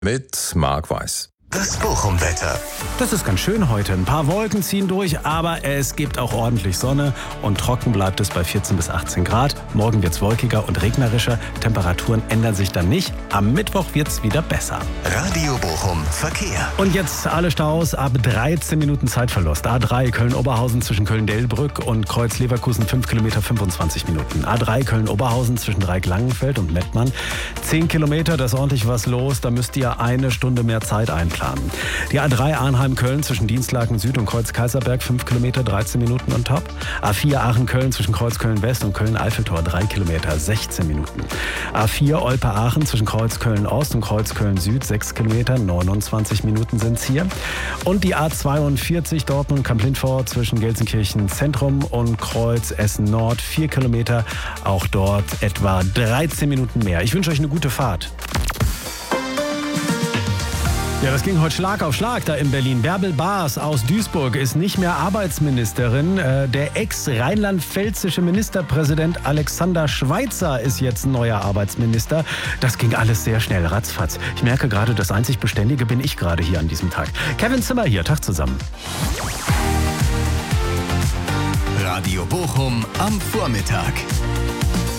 mit Marc Weiß. Das Bochum-Wetter. Das ist ganz schön heute. Ein paar Wolken ziehen durch, aber es gibt auch ordentlich Sonne und trocken bleibt es bei 14 bis 18 Grad. Morgen wird es wolkiger und regnerischer. Temperaturen ändern sich dann nicht. Am Mittwoch wird es wieder besser. Radio Bochum Verkehr. Und jetzt alle Staus ab 13 Minuten Zeitverlust. A3 Köln-Oberhausen zwischen Köln-Delbrück und Kreuz-Leverkusen 5 Kilometer 25 Minuten. A3 Köln-Oberhausen zwischen Dreieck-Langenfeld und Mettmann 10 Kilometer, da ist ordentlich was los. Da müsst ihr eine Stunde mehr Zeit einplanen. Die A3 Arnheim-Köln zwischen Dienstlaken Süd und Kreuz-Kaiserberg 5 Kilometer 13 Minuten on top. A4 Aachen-Köln zwischen Kreuz Köln-West und Köln-Eiffeltor 3 Kilometer 16 Minuten. A4 Olpe-Aachen zwischen Kreuz Köln-Ost und Kreuz Köln-Süd 6 Kilometer 29 Minuten sind es hier. Und die A42 Dortmund-Kamp-Lindfort zwischen Gelsenkirchen Zentrum und Kreuz Essen-Nord 4 Kilometer, auch dort etwa 13 Minuten mehr. Ich wünsche euch eine gute Fahrt. Ja, das ging heute Schlag auf Schlag da in Berlin. Bärbel Baas aus Duisburg ist nicht mehr Arbeitsministerin. Der ex-rheinland-pfälzische Ministerpräsident Alexander Schweitzer ist jetzt neuer Arbeitsminister. Das ging alles sehr schnell, ratzfatz. Ich merke gerade, das einzig Beständige bin ich gerade hier an diesem Tag. Kevin Zimmer hier, Tag zusammen. Radio Bochum am Vormittag.